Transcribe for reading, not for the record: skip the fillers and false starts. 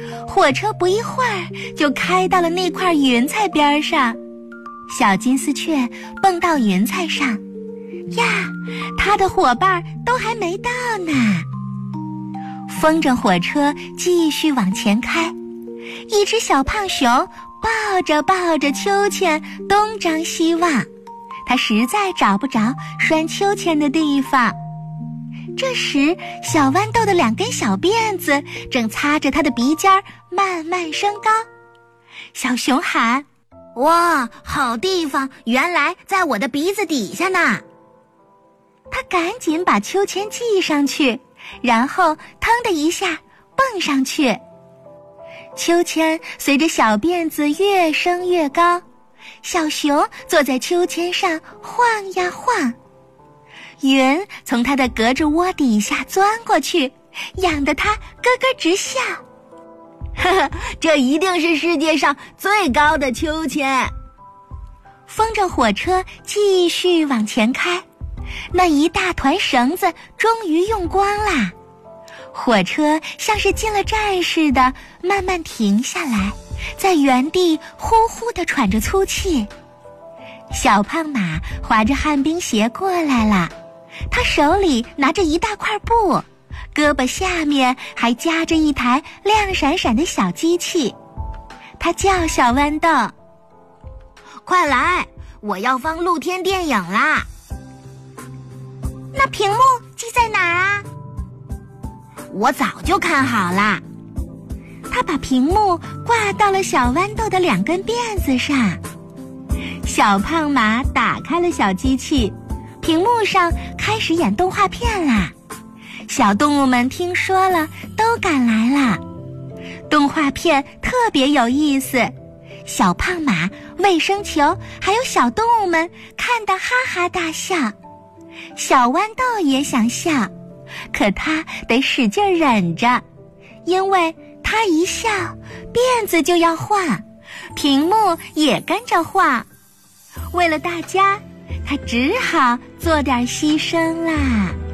火车不一会儿就开到了那块云彩边上。小金丝雀蹦到云彩上，呀，它的伙伴都还没到呢。风筝火车继续往前开，一只小胖熊抱着秋千东张西望，它实在找不着拴秋千的地方。这时，小豌豆的2根小辫子正擦着它的鼻尖慢慢升高。小熊喊：“ 哇，好地方，原来在我的鼻子底下呢！” 他赶紧把秋千系上去，然后腾的一下蹦上去。秋千随着小辫子越升越高，小熊坐在秋千上晃呀晃。云从它的胳肢窝底下钻过去，痒得它咯咯直笑。 哈哈，这一定是世界上最高的秋千。 风筝火车继续往前开，那一大团绳子终于用光啦。火车像是进了站似的慢慢停下来，在原地呼呼地喘着粗气。小胖马滑着旱冰鞋过来了，他手里拿着一大块布，胳膊下面还夹着一台亮闪闪的小机器。他叫小豌豆：“ 快来，我要放露天电影啦！” 那屏幕系在哪儿啊？ 我早就看好啦。 他把屏幕挂到了小豌豆的2根辫子上。小胖马打开了小机器，屏幕上开始演动画片啦。小动物们听说了，都赶来了。动画片特别有意思，小胖马、卫生球还有小动物们看得哈哈大笑。小豌豆也想笑，可他得使劲忍着，因为他一笑，辫子就要晃，屏幕也跟着晃。为了大家，他只好做点牺牲啦。